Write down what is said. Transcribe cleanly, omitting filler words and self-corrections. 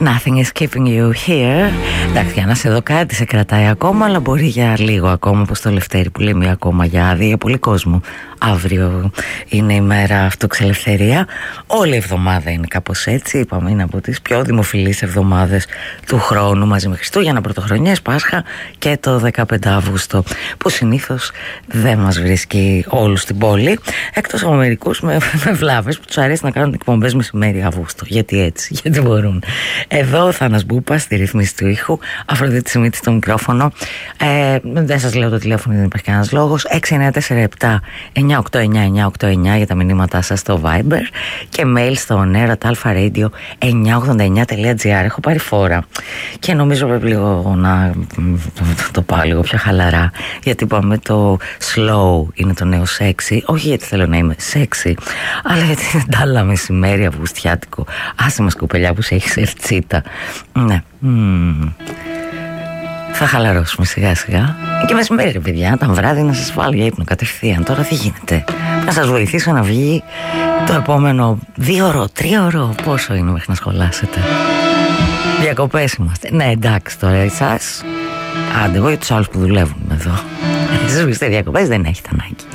Nothing is keeping you here. Εντάξει, για να σε δω κάτι σε κρατάει ακόμα, αλλά μπορεί για λίγο ακόμα, όπως το Λευτέρη που λέει μία ακόμα για άδεια για πολύ κόσμο. Αύριο είναι η μέρα αυτοξελευθερία. Όλη η εβδομάδα είναι κάπως έτσι. Είπαμε, είναι από τις πιο δημοφιλείς εβδομάδες του χρόνου, μαζί με Χριστούγεννα, Πρωτοχρονιές, Πάσχα και το 15 Αύγουστο, που συνήθως δεν μας βρίσκει όλους στην πόλη, εκτός από μερικούς με βλάβες που τους αρέσει να κάνουν εκπομπές μεσημέρι Αύγουστο. Γιατί έτσι, γιατί μπορούν. Εδώ Θάνας Μπούπα στη ρύθμιση του ήχου, Αφροδίτη Σιμίτη στο μικρόφωνο. Δεν σας λέω το τηλέφωνο, δεν υπάρχει κανένας λόγος. 6947-989-989 για τα μηνύματά σας στο Viber και mail στο onera@alfaradio989.gr. Έχω πάρει φόρα και νομίζω πρέπει λίγο να το πάω λίγο πιο χαλαρά, γιατί είπαμε το slow είναι το νέο sexy. Όχι γιατί θέλω να είμαι sexy, αλλά γιατί είναι τα άλλα μεσημέρι αυγουστιάτικο. Άσε μας κοπελιά που σε έχεις ερτσίτα. Ναι. Θα χαλαρώσουμε σιγά σιγά. Και μεσημέρι ρε παιδιά, τα βράδυ να σας βάλω για ύπνο κατευθείαν. Τώρα τι γίνεται? Να σας βοηθήσω να βγει το επόμενο 2ωρο, 3ωρο. Πόσο είναι μέχρι να σχολάσετε? Διακοπές είμαστε. Ναι, εντάξει τώρα εσάς. Άντε, εγώ για τους άλλους που δουλεύουν εδώ. Εσείς που είστε διακοπές δεν έχετε ανάγκη.